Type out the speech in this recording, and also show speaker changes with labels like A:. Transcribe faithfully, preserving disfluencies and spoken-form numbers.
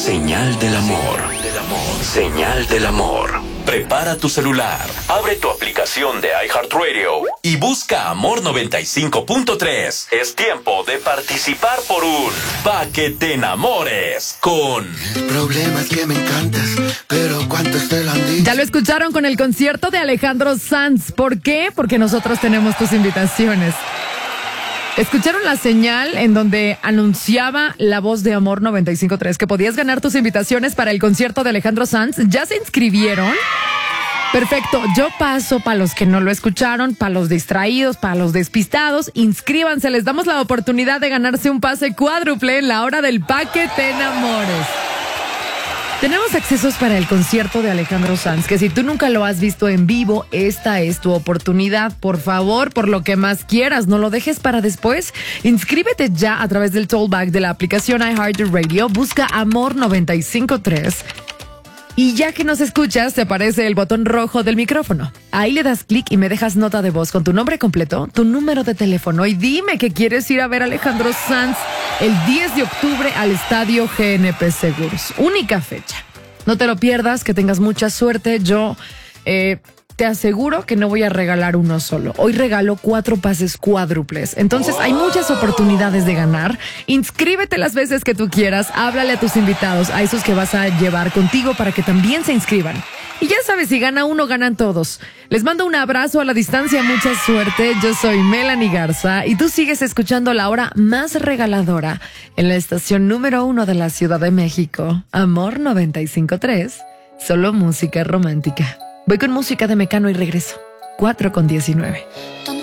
A: Señal del amor. Señal del amor. Prepara tu celular, abre tu aplicación de iHeartRadio y busca Amor noventa y cinco punto tres. Es tiempo de participar por un Pa' que te enamores con...
B: El problema es que me encantas, pero ¿cuántos te lo han dicho?
C: Ya lo escucharon con el concierto de Alejandro Sanz. ¿Por qué? Porque nosotros tenemos tus invitaciones. ¿Escucharon la señal en donde anunciaba la voz de Amor noventa y cinco punto tres que podías ganar tus invitaciones para el concierto de Alejandro Sanz? ¿Ya se inscribieron? Perfecto, yo paso para los que no lo escucharon, para los distraídos, para los despistados. Inscríbanse, les damos la oportunidad de ganarse un pase cuádruple en la hora del Pa' que te enamores. Tenemos accesos para el concierto de Alejandro Sanz, que si tú nunca lo has visto en vivo, esta es tu oportunidad. Por favor, por lo que más quieras, no lo dejes para después. Inscríbete ya a través del tollback de la aplicación iHeartRadio. Busca Amor noventa y cinco punto tres. Y ya que nos escuchas, te aparece el botón rojo del micrófono. Ahí le das clic y me dejas nota de voz con tu nombre completo, tu número de teléfono y dime que quieres ir a ver a Alejandro Sanz el diez de octubre al Estadio G N P Seguros. Única fecha. No te lo pierdas, que tengas mucha suerte. Yo eh, te aseguro que no voy a regalar uno solo. Hoy regalo cuatro pases cuádruples. Entonces hay muchas oportunidades de ganar. Inscríbete las veces que tú quieras. Háblale a tus invitados, a esos que vas a llevar contigo para que también se inscriban. Y ya sabes, si gana uno, ganan todos. Les mando un abrazo a la distancia, mucha suerte. Yo soy Melanie Garza y tú sigues escuchando la hora más regaladora en la estación número uno de la Ciudad de México. Amor noventa y cinco punto tres. Solo música romántica. Voy con música de Mecano y regreso. cuatro con diecinueve.